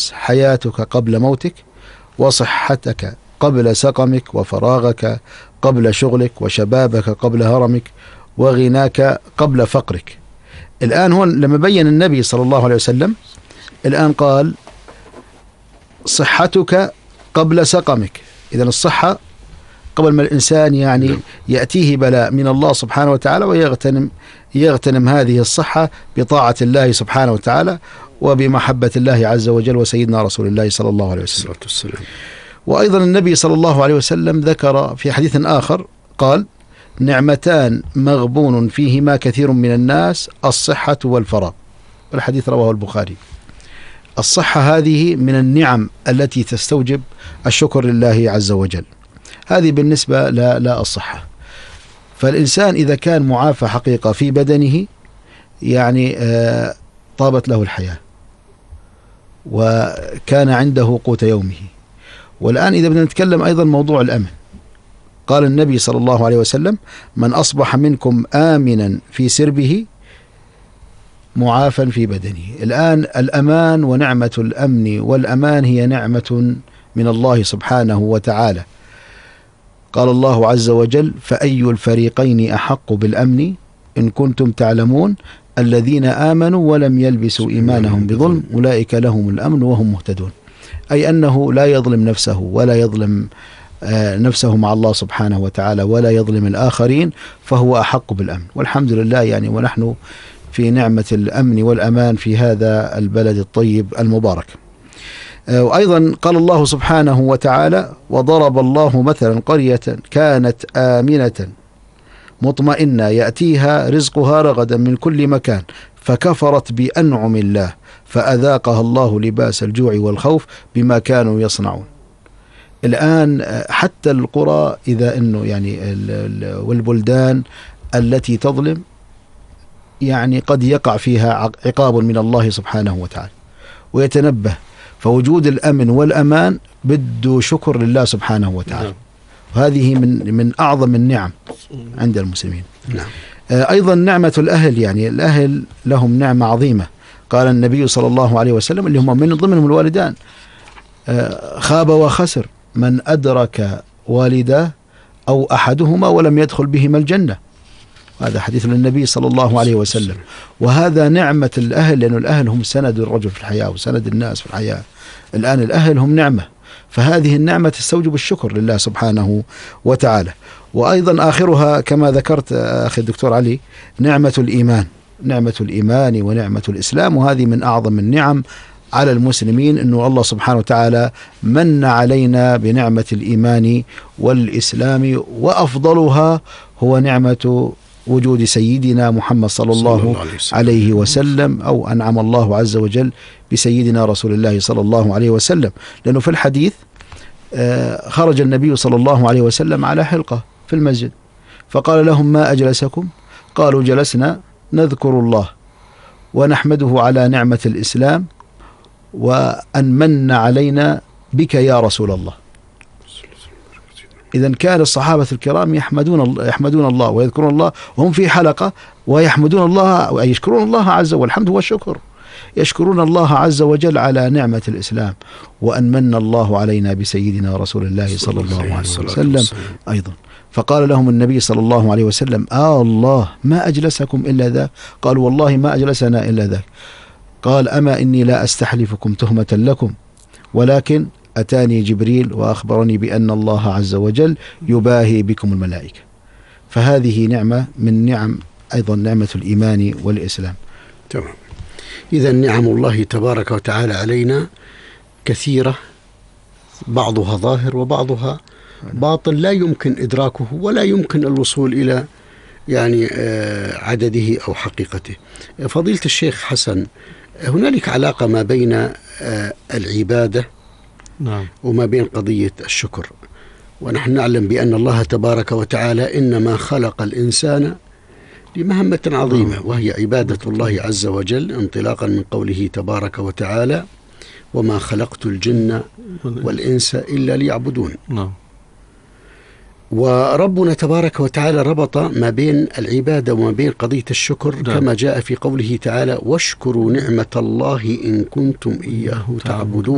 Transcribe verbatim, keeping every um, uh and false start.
الناس حياتك قبل موتك، وصحتك قبل سقمك، وفراغك قبل شغلك، وشبابك قبل هرمك، وغناك قبل فقرك. الآن هون لما بين النبي صلى الله عليه وسلم الآن قال صحتك قبل سقمك. إذن الصحة قبل ما الإنسان يعني يأتيه بلاء من الله سبحانه وتعالى ويغتنم يغتنم هذه الصحة بطاعة الله سبحانه وتعالى وبمحبة الله عز وجل وسيدنا رسول الله صلى الله عليه وسلم. وأيضا النبي صلى الله عليه وسلم ذكر في حديث آخر قال نعمتان مغبون فيهما كثير من الناس، الصحة والفراغ. والحديث رواه البخاري. الصحة هذه من النعم التي تستوجب الشكر لله عز وجل. هذه بالنسبة لا, لا الصحة. فالإنسان إذا كان معافى حقيقة في بدنه يعني آه طابت له الحياة وكان عنده قوت يومه. والآن إذا بدنا نتكلم أيضا موضوع الأمن، قال النبي صلى الله عليه وسلم من أصبح منكم آمنا في سربه معافا في بدنه. الآن الأمان ونعمة الأمن والأمان هي نعمة من الله سبحانه وتعالى. قال الله عز وجل فأي الفريقين أحق بالأمن إن كنتم تعلمون الذين آمنوا ولم يلبسوا إيمانهم بظلم أولئك لهم الأمن وهم مهتدون. أي أنه لا يظلم نفسه ولا يظلم نفسه مع الله سبحانه وتعالى ولا يظلم الآخرين، فهو أحق بالأمن. والحمد لله يعني ونحن في نعمة الأمن والأمان في هذا البلد الطيب المبارك. وأيضا قال الله سبحانه وتعالى وضرب الله مثلا قرية كانت آمنة مطمئنة يأتيها رزقها رغدا من كل مكان فكفرت بأنعم الله فأذاقها الله لباس الجوع والخوف بما كانوا يصنعون. الآن حتى القرى إذا أنه يعني والبلدان التي تظلم يعني قد يقع فيها عقاب من الله سبحانه وتعالى ويتنبه. فوجود الأمن والأمان بده شكر لله سبحانه وتعالى. وهذه من من أعظم النعم عند المسلمين. نعم. أيضا نعمة الأهل، يعني الأهل لهم نعمة عظيمة. قال النبي صلى الله عليه وسلم اللي هم من ضمنهم الوالدان خاب وخسر من أدرك والده أو أحدهما ولم يدخل بهما الجنة. هذا حديث للنبي صلى الله عليه وسلم. وهذا نعمة الأهل، لأن الأهل هم سند الرجل في الحياة وسند الناس في الحياة. الآن الأهل هم نعمة، فهذه النعمة تستوجب الشكر لله سبحانه وتعالى. وأيضا آخرها كما ذكرت أخي الدكتور علي نعمة الإيمان، نعمة الإيمان ونعمة الإسلام. وهذه من أعظم النعم على المسلمين، أنه الله سبحانه وتعالى من علينا بنعمة الإيمان والإسلام، وأفضلها هو نعمة وجود سيدنا محمد صلى الله عليه وسلم، أو أنعم الله عز وجل بسيدنا رسول الله صلى الله عليه وسلم. لأنه في الحديث خرج النبي صلى الله عليه وسلم على حلقة في المسجد فقال لهم ما أجلسكم؟ قالوا جلسنا نذكر الله ونحمده على نعمة الإسلام وأن من علينا بك يا رسول الله. إذن كان الصحابة الكرام يحمدون يحمدون الله ويذكرون الله وهم في حلقة ويحمدون الله ويشكرون الله عز وجل. الحمد هو الشكر. يشكرون الله عز وجل على نعمة الإسلام وأن من الله علينا بسيدنا رسول الله صلى الله عليه وسلم أيضا. فقال لهم النبي صلى الله عليه وسلم آه الله ما أجلسكم إلا ذاك؟ قالوا والله ما أجلسنا إلا ذاك. قال أما إني لا أستحلفكم تهمة لكم ولكن أتاني جبريل وأخبرني بأن الله عز وجل يباهي بكم الملائكة. فهذه نعمة من نعم أيضا نعمة الإيمان والإسلام. تمام. إذا نعم الله تبارك وتعالى علينا كثيرة، بعضها ظاهر وبعضها باطن لا يمكن إدراكه ولا يمكن الوصول إلى يعني عدده أو حقيقته. فضيلة الشيخ حسن، هنالك علاقة ما بين العبادة نعم. وما بين قضية الشكر. ونحن نعلم بأن الله تبارك وتعالى إنما خلق الإنسان لمهمة عظيمة وهي عبادة الله عز وجل، انطلاقا من قوله تبارك وتعالى وما خلقت الجن والإنس إلا ليعبدون. نعم. وربنا تبارك وتعالى ربط ما بين العبادة وما بين قضية الشكر نعم. كما جاء في قوله تعالى واشكروا نعمة الله إن كنتم إياه تعبدون.